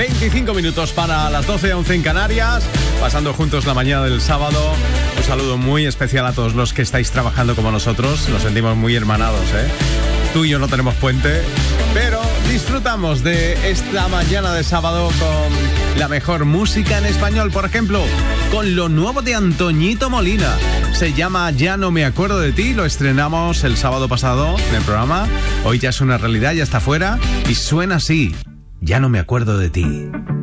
25 minutos para las 12, 11 en Canarias, pasando juntos la mañana del sábado. Un saludo muy especial a todos los que estáis trabajando como nosotros. Nos sentimos muy hermanados, ¿eh? Tú y yo no tenemos puente, pero disfrutamos de esta mañana de sábado con la mejor música en español. Por ejemplo, con lo nuevo de Antoñito Molina. Se llama Ya no me acuerdo de ti. Lo estrenamos el sábado pasado en el programa. Hoy ya es una realidad, ya está fuera y suena así. Ya no me acuerdo de ti.